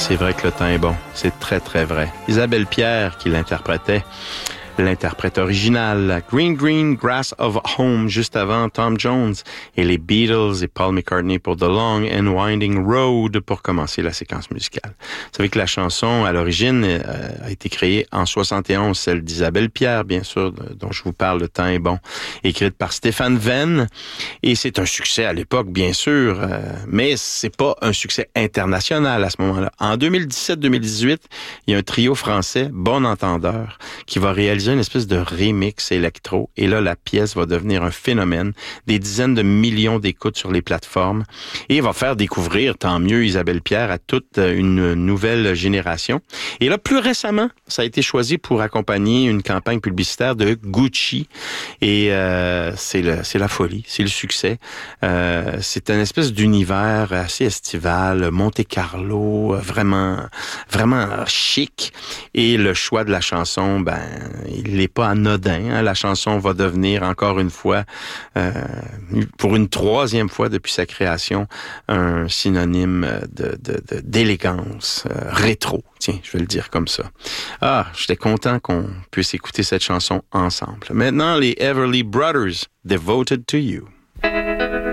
C'est vrai que le temps est bon. C'est très, très vrai. Isabelle Pierre qui l'interprétait. L'interprète original, Green Grass of Home, juste avant Tom Jones, et les Beatles et Paul McCartney pour The Long and Winding Road pour commencer la séquence musicale. Vous savez que la chanson, à l'origine, a été créée en 71, celle d'Isabelle Pierre, bien sûr, dont je vous parle, Le temps est bon, écrite par Stéphane Venn, et c'est un succès à l'époque, bien sûr, mais c'est pas un succès international à ce moment-là. En 2017-2018, il y a un trio français, Bon Entendeur, qui va réaliser une espèce de remix électro. Et là, la pièce va devenir un phénomène. Des dizaines de millions d'écoutes sur les plateformes. Et va faire découvrir, tant mieux, Isabelle Pierre à toute une nouvelle génération. Et là, plus récemment, ça a été choisi pour accompagner une campagne publicitaire de Gucci. Et c'est la folie, c'est le succès. C'est une espèce d'univers assez estival, Monte-Carlo, vraiment chic. Et le choix de la chanson, il n'est pas anodin. Hein. La chanson va devenir encore une fois, pour une troisième fois depuis sa création, un synonyme d'élégance, rétro. Tiens, je vais le dire comme ça. Ah, j'étais content qu'on puisse écouter cette chanson ensemble. Maintenant, les Everly Brothers, Devoted to You.